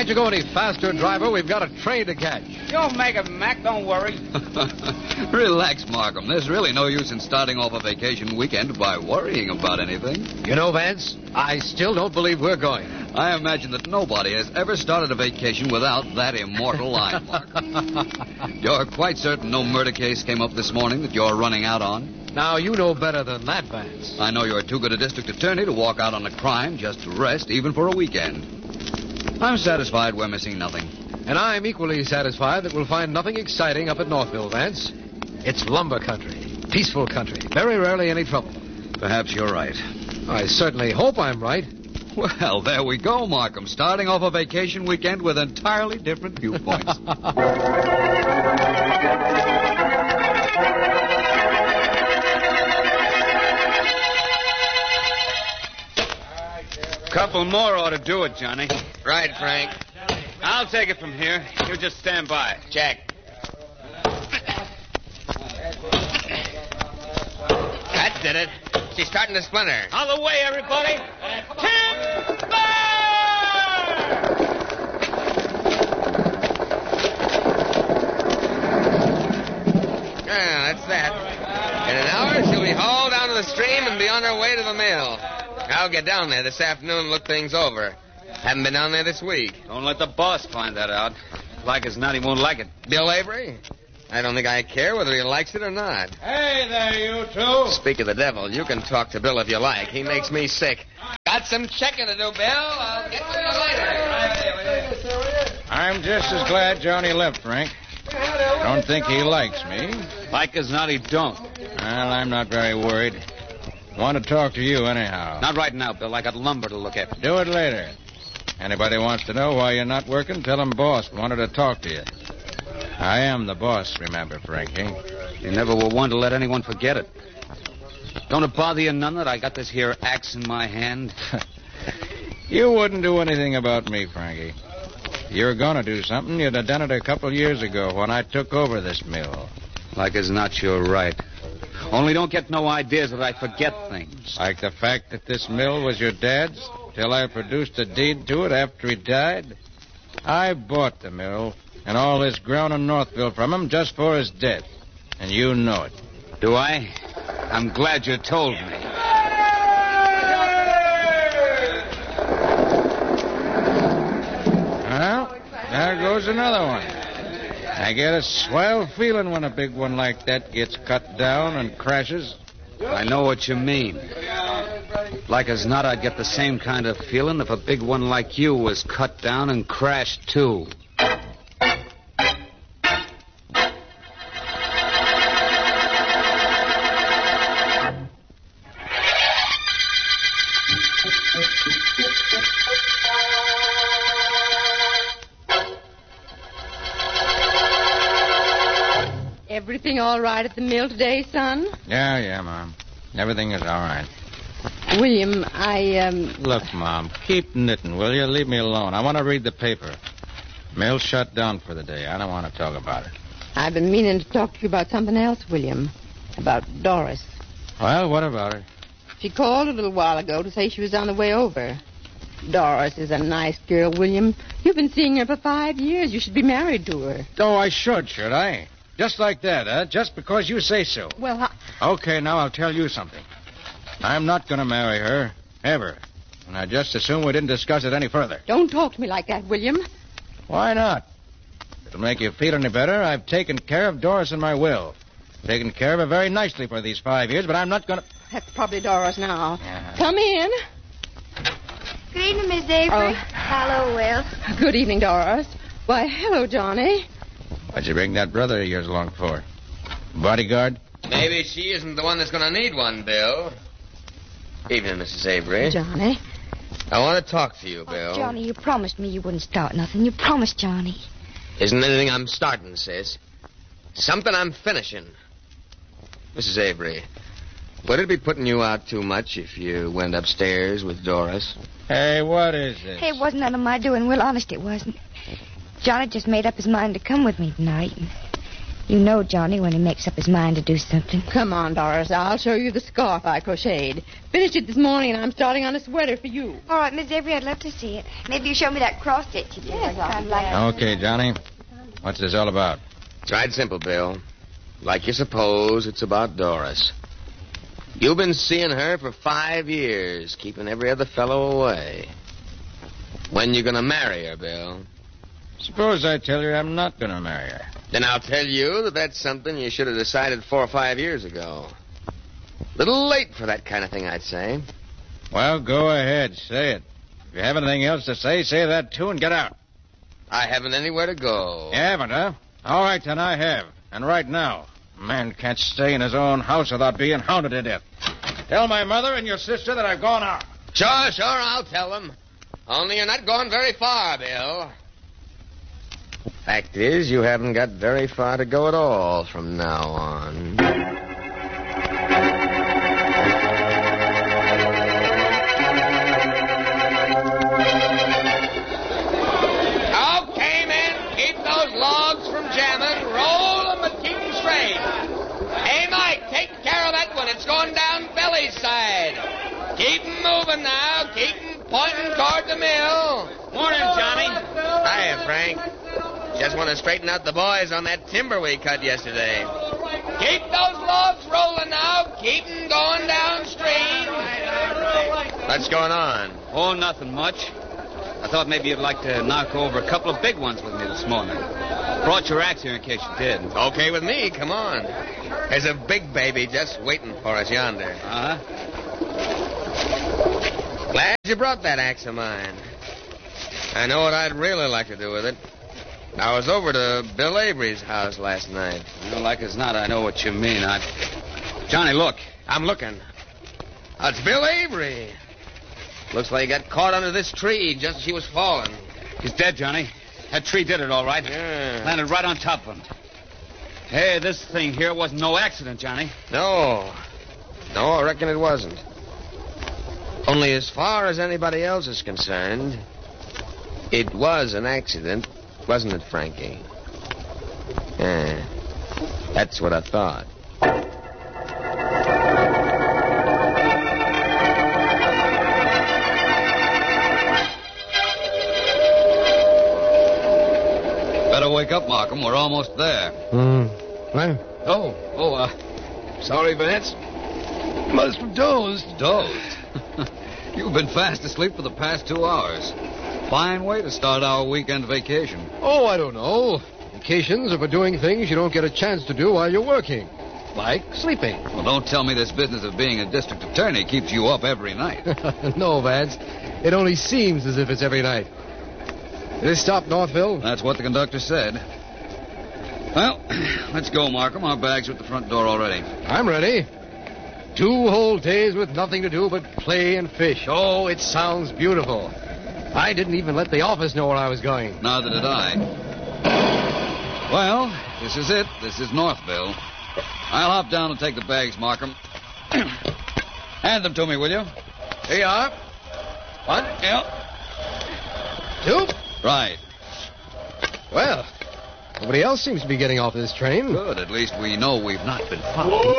Can't you go any faster, driver? We've got a train to catch. You'll make it, Mac. Don't worry. Relax, Markham. There's really no use in starting off a vacation weekend by worrying about anything. You know, Vance, I still don't believe we're going. I imagine that nobody has ever started a vacation without that immortal line, Markham. You're quite certain no murder case came up this morning that you're running out on? Now, you know better than that, Vance. I know you're too good a district attorney to walk out on a crime just to rest, even for a weekend. I'm satisfied we're missing nothing. And I'm equally satisfied that we'll find nothing exciting up at Northville, Vance. It's lumber country, peaceful country, very rarely any trouble. Perhaps you're right. I certainly hope I'm right. Well, there we go, Markham. Starting off a vacation weekend with entirely different viewpoints. Couple more ought to do it, Johnny. Right, Frank. I'll take it from here. You just stand by. Check. That did it. She's starting to splinter. Out of the way, everybody. Timber! Yeah, that's that. In an hour, she'll be hauled down to the stream and be on her way to the mill. I'll get down there this afternoon and look things over. Haven't been down there this week. Don't let the boss find that out. Like as not, he won't like it. Bill Avery? I don't think I care whether he likes it or not. Hey there, you two. Speak of the devil, you can talk to Bill if you like. He makes me sick. Got some checking to do, Bill. I'll get to you later. I'm just as glad Johnny left, Frank. Don't think he likes me. Like as not, he don't. Well, I'm not very worried. Want to talk to you anyhow. Not right now, Bill. I got lumber to look at. Do it later. Anybody wants to know why you're not working, tell them boss wanted to talk to you. I am the boss, remember, Frankie. You never were one to let anyone forget it. Don't it bother you none that I got this here axe in my hand? You wouldn't do anything about me, Frankie. If you were going to do something, you'd have done it a couple years ago when I took over this mill. Like as not, you're right. Only don't get no ideas that I forget things. Like the fact that this mill was your dad's till I produced a deed to it after he died? I bought the mill and all this ground in Northville from him just for his death. And you know it. Do I? I'm glad you told me. Well, there goes another one. I get a swell feeling when a big one like that gets cut down and crashes. I know what you mean. Like as not, I'd get the same kind of feeling if a big one like you was cut down and crashed, too. Everything all right at the mill today, son? Yeah, Mom. Everything is all right. William, Look, Mom, keep knitting, will you? Leave me alone. I want to read the paper. Mill's shut down for the day. I don't want to talk about it. I've been meaning to talk to you about something else, William. About Doris. Well, what about her? She called a little while ago to say she was on the way over. Doris is a nice girl, William. You've been seeing her for 5 years. You should be married to her. Oh, I should I? Just like that, huh? Just because you say so. Well, Okay, now I'll tell you something. I'm not going to marry her, ever. And I just assume we didn't discuss it any further. Don't talk to me like that, William. Why not? It'll make you feel any better. I've taken care of Doris in my will. Taken care of her very nicely for these 5 years, but I'm not going to... That's probably Doris now. Yeah. Come in. Good evening, Miss Avery. Hello, Will. Good evening, Doris. Why, hello, Johnny. What'd you bring that brother of yours along for? Bodyguard? Maybe she isn't the one that's going to need one, Bill. Evening, Mrs. Avery. Johnny. I want to talk to you, Bill. Oh, Johnny, you promised me you wouldn't start nothing. You promised, Johnny. Isn't anything I'm starting, sis. Something I'm finishing. Mrs. Avery, would it be putting you out too much if you went upstairs with Doris? Hey, what is this? Hey, it wasn't none of my doing, Will. Honest, it wasn't. Johnny just made up his mind to come with me tonight. And You know Johnny when he makes up his mind to do something. Come on, Doris. I'll show you the scarf I crocheted. Finished it this morning, and I'm starting on a sweater for you. All right, Miss Avery, I'd love to see it. Maybe you show me that cross stitch you did. Yes, I'd like Okay, Johnny. What's this all about? It's right simple, Bill. Like you suppose, it's about Doris. You've been seeing her for 5 years, keeping every other fellow away. When you gonna marry her, Bill? Suppose I tell you I'm not going to marry her. Then I'll tell you that that's something you should have decided 4 or 5 years ago. Little late for that kind of thing, I'd say. Well, go ahead. Say it. If you have anything else to say that too and get out. I haven't anywhere to go. You haven't, huh? All right, then I have. And right now. A man can't stay in his own house without being hounded to death. Tell my mother and your sister that I've gone out. Sure, I'll tell them. Only you're not going very far, Bill. Fact is, you haven't got very far to go at all from now on. Okay, men, keep those logs from jamming. Roll them, but keep them straight. Hey, Mike, take care of that one. It's going down Billy's side. Keep them moving now. Keep them pointing toward the mill. Morning, Johnny. Hiya, Frank. Just want to straighten out the boys on that timber we cut yesterday. Keep those logs rolling now. Keep them going downstream. What's going on? Oh, nothing much. I thought maybe you'd like to knock over a couple of big ones with me this morning. Brought your axe here in case you did. Okay with me. Come on. There's a big baby just waiting for us yonder. Uh-huh. Glad you brought that axe of mine. I know what I'd really like to do with it. I was over to Bill Avery's house last night. Well, like as not, I know what you mean. Johnny, look. I'm looking. It's Bill Avery. Looks like he got caught under this tree just as she was falling. He's dead, Johnny. That tree did it all right. Yeah. Landed right on top of him. Hey, this thing here wasn't no accident, Johnny. No, I reckon it wasn't. Only as far as anybody else is concerned, it was an accident, wasn't it, Frankie? Yeah, that's what I thought. Better wake up, Markham. We're almost there. Well? Sorry, Vance. Must have dozed. Dozed? You've been fast asleep for the past 2 hours. Fine way to start our weekend vacation. Oh, I don't know. Vacations are for doing things you don't get a chance to do while you're working. Like sleeping. Well, don't tell me this business of being a district attorney keeps you up every night. No, Vance. It only seems as if it's every night. Did it stop Northville? That's what the conductor said. Well, let's go, Markham. Our bags are at the front door already. I'm ready. 2 whole days with nothing to do but play and fish. Oh, it sounds beautiful. I didn't even let the office know where I was going. Neither did I. Well, this is it. This is Northville. I'll hop down and take the bags, Markham. Hand them to me, will you? Here you are. 1, Yep. 2. Right. Well, nobody else seems to be getting off this train. Good. At least we know we've not been followed.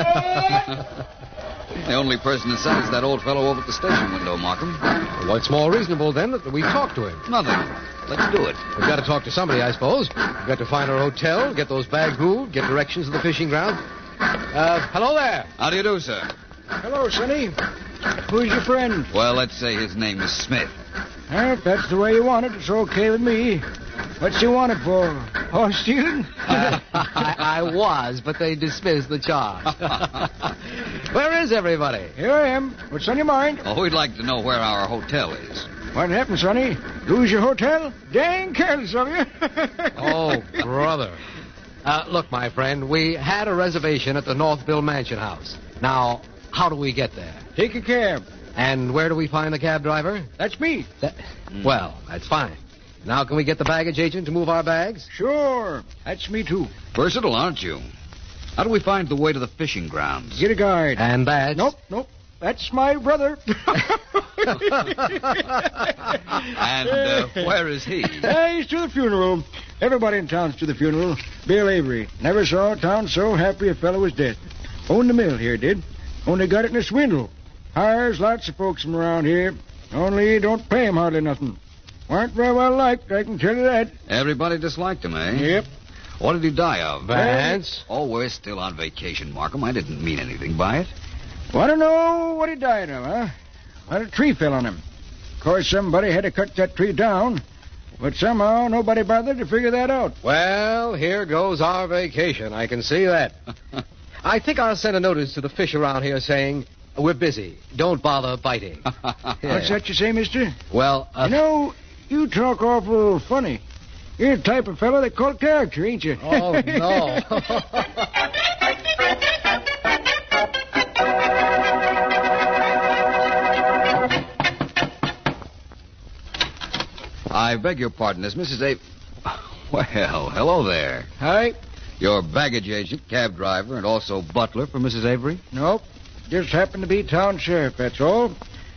The only person in sight is that old fellow over at the station window, Markham. What's more reasonable, then, that we talk to him? Nothing. Let's do it. We've got to talk to somebody, I suppose. We've got to find our hotel, get those bags moved, get directions to the fishing ground. Hello there. How do you do, sir? Hello, Sonny. Who's your friend? Well, let's say his name is Smith. If that's the way you want it, it's okay with me. What's you want it for? Horse stealing? I was, but they dismissed the charge. Where is everybody? Here I am. What's on your mind? Oh, we'd like to know where our hotel is. What happened, Sonny? Lose your hotel? Dang careless of you. Oh, brother. Look, my friend, we had a reservation at the Northville Mansion House. Now, how do we get there? Take a cab. And where do we find the cab driver? That's me. Well, that's fine. Now, can we get the baggage agent to move our bags? Sure. That's me, too. Versatile, aren't you? How do we find the way to the fishing grounds? Get a guide. And that's... Nope. That's my brother. And where is he? He's to the funeral. Everybody in town's to the funeral. Bill Avery. Never saw a town so happy a fellow was dead. Owned the mill here, did. Only got it in a swindle. Hires lots of folks from around here. Only don't pay 'em hardly nothing. Weren't very well liked, I can tell you that. Everybody disliked him, eh? Yep. What did he die of? Vance? Oh, we're still on vacation, Markham. I didn't mean anything by it. Want to know what he died of, huh? Well, a tree fell on him. Of course, somebody had to cut that tree down. But somehow nobody bothered to figure that out. Well, here goes our vacation. I can see that. I think I'll send a notice to the fish around here saying, we're busy. Don't bother biting. What's that you say, mister? Well, You know, you talk awful funny. You're the type of fellow they call character, ain't you? Oh, no. I beg your pardon. Is Mrs. A... Well, hello there. Hi? Your baggage agent, cab driver, and also butler for Mrs. Avery? Nope. Just happened to be town sheriff, that's all.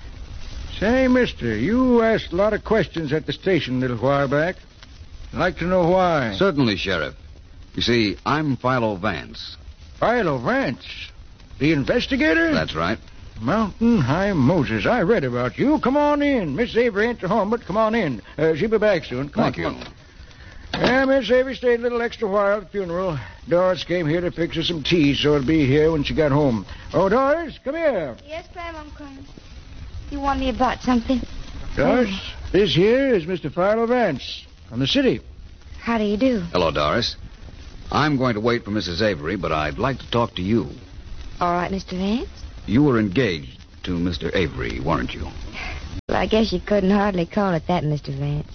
Say, mister, you asked a lot of questions at the station a little while back. I'd like to know why. Certainly, Sheriff. You see, I'm Philo Vance. Philo Vance, the investigator? That's right. Mountain High Moses. I read about you. Come on in. Miss Avery ain't at home, but come on in. She'll be back soon. Come Thank you. on. Yeah, Miss Avery stayed a little extra while at the funeral. Doris came here to fix her some tea, so it'll be here when she got home. Oh, Doris, come here. Yes, Clem, I'm coming. You want me about something? Doris, this here is Mr. Philo Vance from the city. How do you do? Hello, Doris. I'm going to wait for Mrs. Avery, but I'd like to talk to you. All right, Mr. Vance. You were engaged to Mr. Avery, weren't you? Well, I guess you couldn't hardly call it that, Mr. Vance.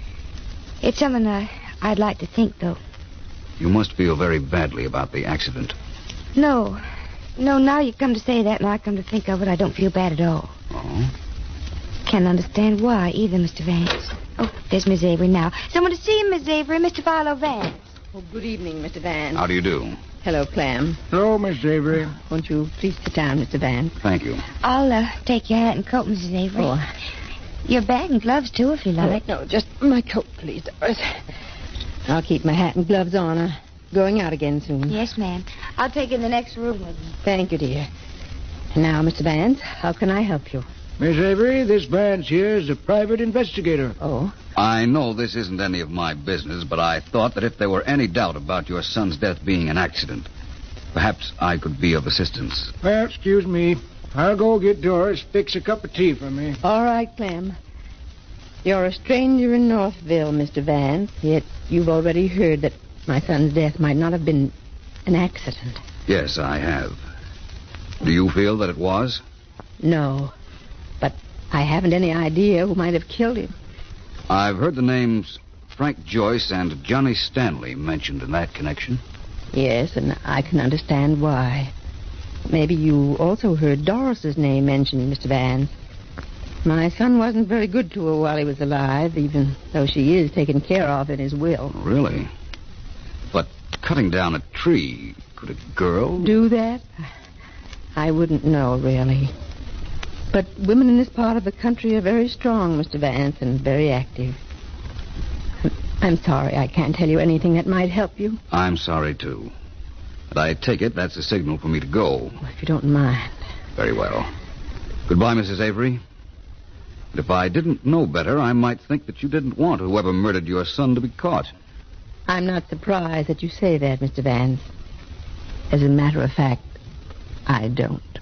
It's something I'd like to think, though. You must feel very badly about the accident. No, now you come to say that, and I come to think of it, I don't feel bad at all. Oh? Can't understand why either, Mr. Vance. Oh, there's Miss Avery now. Someone to see Miss Avery, Mr. Philo Vance. Oh, good evening, Mr. Vance. How do you do? Hello, Clem. Hello, Miss Avery. Won't you please sit down, Mr. Vance? Thank you. I'll take your hat and coat, Mrs. Avery. Oh. Your bag and gloves, too, if you like. No, just my coat, please, Doris. I'll keep my hat and gloves on. I'm going out again soon. Yes, ma'am. I'll take you in the next room with me. Thank you, dear. Now, Mr. Vance, how can I help you? Miss Avery, this Vance here is a private investigator. Oh? I know this isn't any of my business, but I thought that if there were any doubt about your son's death being an accident, perhaps I could be of assistance. Well, excuse me. I'll go get Doris. Fix a cup of tea for me. All right, Clem. You're a stranger in Northville, Mr. Vance, yet you've already heard that my son's death might not have been an accident. Yes, I have. Do you feel that it was? No, but I haven't any idea who might have killed him. I've heard the names Frank Joyce and Johnny Stanley mentioned in that connection. Yes, and I can understand why. Maybe you also heard Doris's name mentioned, Mr. Vance. My son wasn't very good to her while he was alive, even though she is taken care of in his will. Really? But cutting down a tree, could a girl... Do that? I wouldn't know, really. But women in this part of the country are very strong, Mr. Vance, and very active. I'm sorry I can't tell you anything that might help you. I'm sorry, too. But I take it that's a signal for me to go. If you don't mind. Very well. Goodbye, Mrs. Avery. And if I didn't know better, I might think that you didn't want whoever murdered your son to be caught. I'm not surprised that you say that, Mr. Vance. As a matter of fact, I don't.